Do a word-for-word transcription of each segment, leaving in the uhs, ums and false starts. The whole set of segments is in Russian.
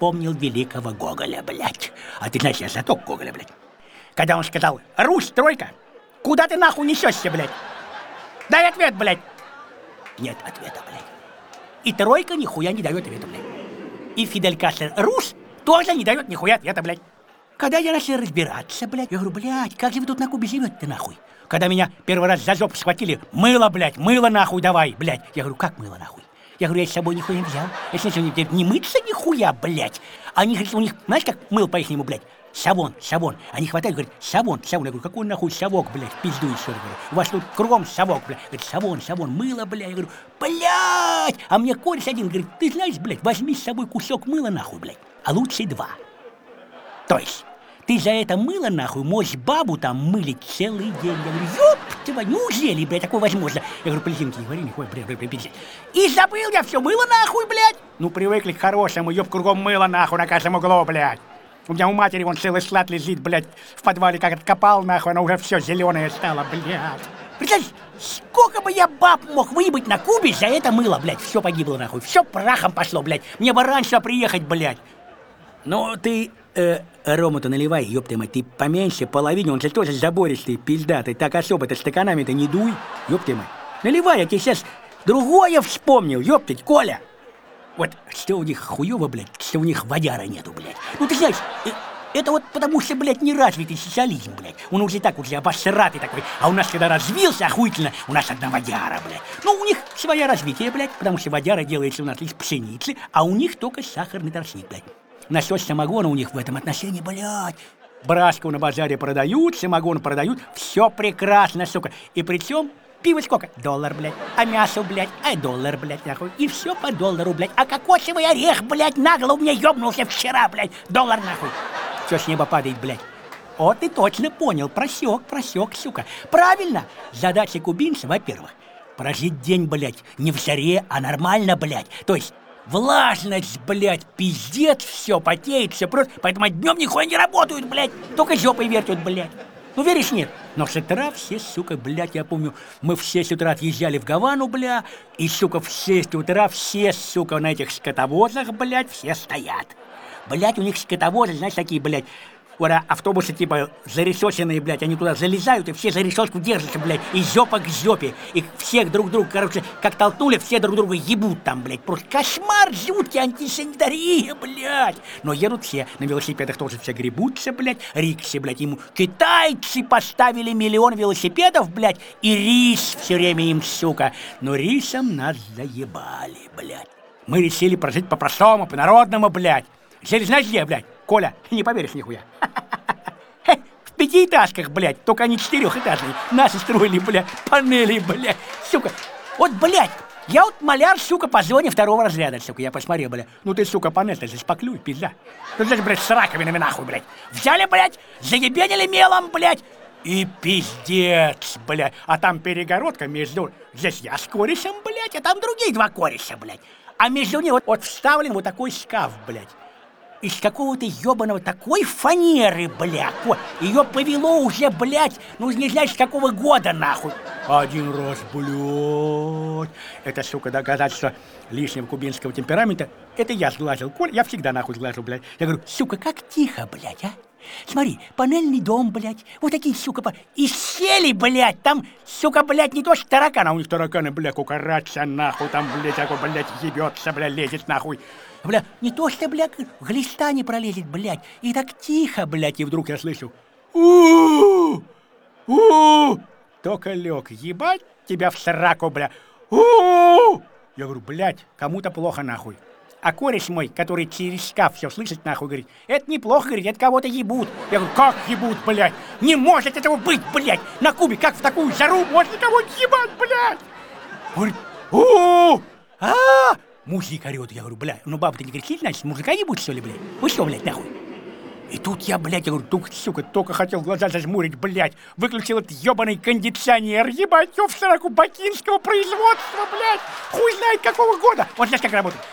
вспомнил великого Гоголя, блядь. А ты знаешь, я знаток Гоголя, блядь. Когда он сказал: «Русь, тройка, куда ты нахуй несешься, блядь? Дай ответ, блядь!» Нет ответа, блядь. И тройка нихуя не дает ответа, блядь. И Фидель Кастро Русь тоже не дает нихуя ответа, блядь. Когда я начал разбираться, блядь, я говорю: блядь, как же вы тут на Кубе живете-то, нахуй? Когда меня первый раз за жопу схватили: мыло, блядь, мыло нахуй давай, блядь. Я говорю: как мыло нахуй? Я говорю: я с собой нихуя не взял. Я с ним не мыться нихуя, блядь. Они говорят, у них, знаешь, как мыл по-ихнему, блядь? Савон, савон. Они хватают, говорят: савон, савон. Я говорю: какой нахуй совок, блядь, пизду еще. У вас тут кругом совок, блядь. Говорит: савон, савон, мыло, блядь. Я говорю: блядь. А мне кореш один говорит: ты знаешь, блядь, возьми с собой кусок мыла нахуй, блядь. А лучше два. То есть ты за это мыло, нахуй, можешь бабу там мылить целый день. Я говорю: ёп твою, неужели, блядь, такое возможно? Я говорю: полезинки не говори, нихуя, блядь, блядь, блядь. И забыл я все мыло, нахуй, блядь. Ну, привыкли к хорошему, ёб, кругом мыло, нахуй, на каждом углу, блядь. У меня у матери вон целый склад лежит, блядь, в подвале, как откопал, нахуй, она уже все зеленое стало, блядь. Представляешь, сколько бы я баб мог выебать на Кубе за это мыло, блядь. Все погибло, нахуй, все прахом пошло, блядь. Мне бы раньше приехать, блядь. Ну, ты... Э, рому-то наливай, ёпты мать, ты поменьше, половине, он же тоже забористый, пиздатый, так особо-то стаканами-то не дуй, ёпты мать. Наливай, я тебе сейчас другое вспомнил, ёпты, Коля. Вот что у них хуёво, блядь, что у них водяра нету, блядь. Ну, ты знаешь, э, это вот потому что, блядь, неразвитый социализм, блядь. Он уже так уже обосратый такой, а у нас, когда развился охуительно, у нас одна водяра, блядь. Ну, у них свое развитие, блядь, потому что водяра делается у нас из пшеницы, а у них только сахарный тростник, блядь. Насчет самогона у них в этом отношении, блядь. Брашку на базаре продают, самогон продают, все прекрасно, сука. И причем пиво сколько? Доллар, блядь. А мясо, блядь, а доллар, блядь, нахуй. И все по доллару, блядь. А кокосовый орех, блядь, нагло у меня ёбнулся вчера, блядь. Доллар, нахуй. Все с неба падает, блядь. О, ты точно понял, просек, просек, сука. Правильно. Задача кубинца, во-первых, прожить день, блядь, не в жаре, а нормально, блядь. То есть влажность, блядь, пиздец, все потеет, все просто, поэтому днем нихуя не работают, блядь, только жопой вертят, блядь. Ну, веришь, нет? Но с утра все, сука, блядь, я помню, мы в шесть утра отъезжали в Гавану, бля, и, сука, в шесть утра все, сука, на этих скотовозах, блядь, все стоят. Блядь, у них скотовозы, знаешь, такие, блядь, вот автобусы, типа, зарешоченные, блядь, они туда залезают, и все за решетку держатся, блядь, и жопа к жопе. Их всех друг друга, короче, как толкнули, все друг друга ебут там, блядь. Просто кошмар жуткий, антисанитария, блядь. Но едут все, на велосипедах тоже все гребутся, блядь, рикши, блядь, ему китайцы поставили миллион велосипедов, блядь, и рис все время им, сука. Но рисом нас заебали, блядь. Мы решили прожить по-простому, по-народному, блядь. Жили, знаешь где, блядь? Коля, не поверишь нихуя. В пятиэтажках, блядь, только они четырехэтажные. Наши строили, блядь, панели, блядь, сука. Вот, блядь, я вот маляр, сука, по зоне второго разряда, сука. Я посмотрел, блядь. Ну ты, сука, панель-то зашпаклюй, пизда. Ну ты, блядь, с раковинами нахуй, блядь. Взяли, блядь, заебенили мелом, блядь. И пиздец, блядь. А там перегородка между... Здесь я с корешем, блядь, а там другие два кореша, блядь. А между ними вот, вот вставлен вот такой шкаф, блядь. Из какого-то ебаного такой фанеры, блядь. Ее повело уже, блядь, ну не знаешь, с какого года, нахуй. Один раз, блядь. Это, сука, доказательство лишнего кубинского темперамента. Это я сглазил, Коль, я всегда нахуй сглажу, блядь. Я говорю: сука, как тихо, блядь, а? Смотри, панельный дом, блядь, вот такие, сука, по... и сели, блядь, там, сука, блядь, не то что тараканы, а у них тараканы, блядь, кукарача, нахуй, там, блядь, такой, блядь, ебется, блядь, лезет, нахуй. Бля, не то что, блядь, глиста не пролезет, блядь, и так тихо, блядь, и вдруг я слышу: у у только лег, ебать тебя в сраку, бля. У Я говорю: блядь, кому-то плохо, нахуй. А кореш мой, который через шкаф все слышит, нахуй, говорит: это неплохо, говорит, это кого-то ебут. Я говорю: как ебут, блядь? Не может этого быть, блядь! На Кубе как в такую жару можно кого-нибудь ебать, блядь? Говорит: у а мужик орёт. Я говорю: блядь, ну баба-то не кричит, значит, мужика ебут, что ли, блядь? Вы что, блядь, нахуй? И тут я, блядь, я говорю: только, сука, только хотел глаза зажмурить, блядь. Выключил этот ебаный кондиционер, ебать, в сраку бакинского производства, блядь. Хуй знает какого года. Вот знаешь, как работает.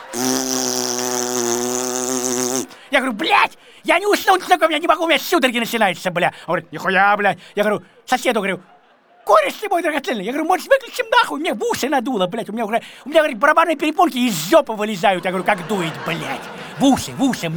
Я говорю: блядь, я не уснул, сука, у меня не могу, у меня судороги начинаются, бля. Он говорит: нихуя, блядь. Я говорю соседу, говорю: кореш ты мой драгоценный. Я говорю: может, выключим нахуй? Мне в уши надуло, блядь. У меня, у меня, говорит, барабанные перепонки из жопы вылезают. Я говорю: как дует, блядь. В уши, в уши.